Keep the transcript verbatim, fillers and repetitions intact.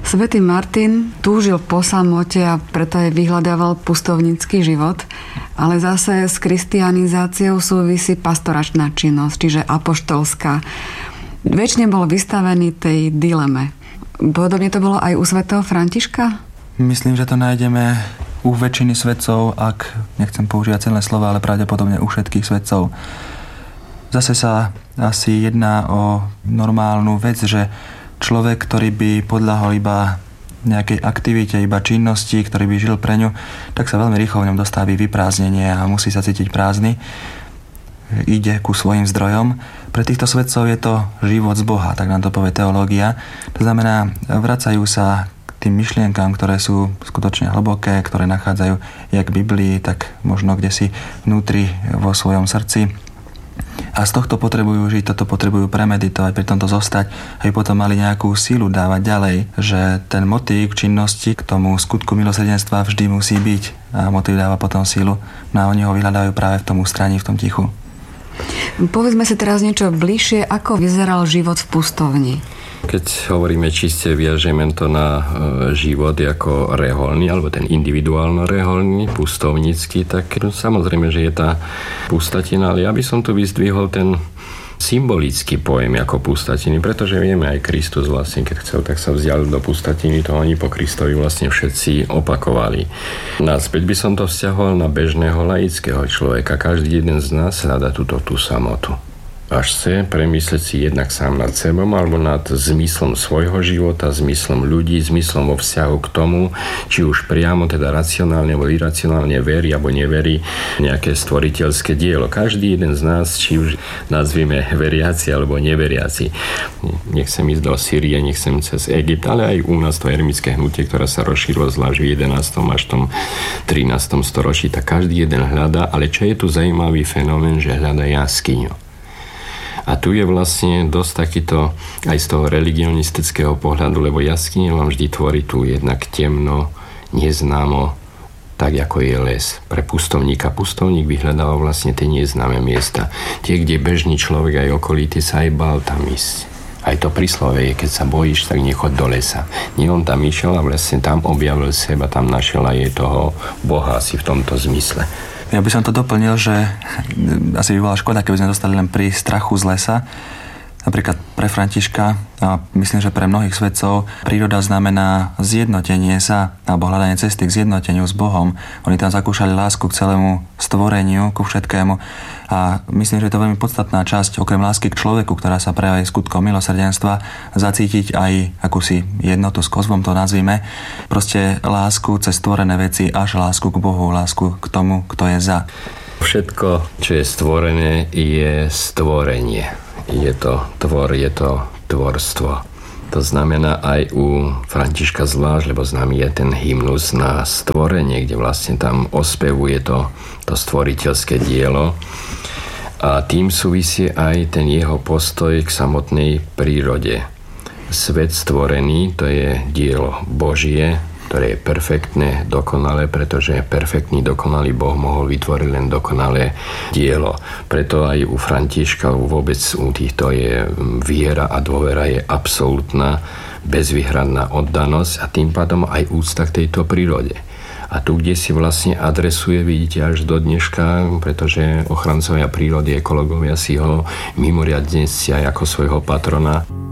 Svätý Martin túžil po samote a preto aj vyhľadával pustovnícky život, ale zase s kristianizáciou súvisí pastoračná činnosť, čiže apoštolská. Večne bol vystavený tej dileme. Podobne to bolo aj u svätého Františka? Myslím, že to nájdeme u väčšiny svetcov, ak nechcem používať celé slova, ale pravdepodobne u všetkých svetcov. Zase sa asi jedná o normálnu vec, že človek, ktorý by podľahol iba nejakej aktivite, iba činnosti, ktorý by žil pre ňu, tak sa veľmi rýchlo v ňom dostaví vyprázdnenie a musí sa cítiť prázdny. Ide ku svojim zdrojom. Pre týchto svetcov je to život z Boha, tak nám to povie teológia. To znamená, vracajú sa k tým myšlienkám, ktoré sú skutočne hlboké, ktoré nachádzajú jak v Biblii, tak možno kdesi vnútri vo svojom srdci. A z tohto potrebujú žiť, toto potrebujú premeditovať, pri tomto zostať, aby potom mali nejakú sílu dávať ďalej, že ten motív k činnosti, k tomu skutku milosrdenstva vždy musí byť a motív dáva potom sílu. No a oni ho vyhľadávajú práve v tom ústraní, v tom tichu. Povedzme si teraz niečo bližšie, ako vyzeral život v pustovni. Keď hovoríme čiste, viažeme to na život ako reholný, alebo ten individuálno-reholný, pustovnícky, tak samozrejme, že je tá pustatina, ale ja by som tu vyzdvihol ten symbolický pojem ako pustatiny, pretože vieme, aj Kristus vlastne, keď chcel, tak sa vzdialil do pustatiny, to oni po Kristovi vlastne všetci opakovali. Naspäť by som to vzťahoval na bežného laického človeka. Každý jeden z nás hľadá túto tú samotu. Až chce premyslieť si jednak sám nad sebou alebo nad zmyslom svojho života, zmyslom ľudí, zmyslom vo vzťahu k tomu, či už priamo, teda racionálne alebo iracionálne verí alebo neverí nejaké stvoriteľské dielo. Každý jeden z nás, či už nazvieme veriaci alebo neveriaci. Nechcem ísť do Sýrie, nechcem cez Egypt, ale aj u nás to eremické hnutie, ktoré sa rozšírilo zvlášť v jedenástom až tom trinástom storočí, tak každý jeden hľadá, ale čo je tu zaujímavý fenomén, že hľadá jaskyňu. A tu je vlastne dosť takýto aj z toho religionistického pohľadu, lebo jaskyne vám vždy tvorí tu jednak temno, neznámo, tak ako je les. Pre pustovníka pustovník vyhľadával vlastne tie neznáme miesta. Tie, kde bežný človek aj okolitý sa aj bál tam ísť. Aj to príslove je, keď sa bojíš, tak nechoď do lesa. Nie on tam išiel a vlastne tam objavil seba, tam našiel aj toho Boha asi v tomto zmysle. Ja by som to doplnil, že asi by bola škoda, keby sme dostali len pri strachu z lesa. Napríklad pre Františka a myslím, že pre mnohých svetcov príroda znamená zjednotenie sa alebo hľadanie cesty k zjednoteniu s Bohom. Oni tam zakúšali lásku k celému stvoreniu, ku všetkému a myslím, že je to veľmi podstatná časť, okrem lásky k človeku, ktorá sa prejaví skutkom milosrdenstva, zacítiť aj akúsi jednotu s kozmom, to nazvime. Proste lásku cez stvorené veci až lásku k Bohu, lásku k tomu, kto je za. Všetko, čo je stvorené, je stvorenie. Je to tvor, je to tvorstvo. To znamená aj u Františka zvlášť, lebo známy je ten hymnus na stvorenie, kde vlastne tam ospevuje to, to stvoriteľské dielo. A tým súvisí aj ten jeho postoj k samotnej prírode. Svet stvorený, to je dielo Božie, ktoré je perfektné, dokonalé, pretože perfektný, dokonalý Boh mohol vytvoriť len dokonalé dielo. Preto aj u Františka vôbec u týchto je viera a dôvera je absolútna, bezvýhradná oddanosť a tým pádom aj úcta k tejto prírode. A tu, kde si vlastne adresuje, vidíte, až do dneška, pretože ochrancovia prírody, ekológovia si ho mimoriadne ctia ako svojho patrona.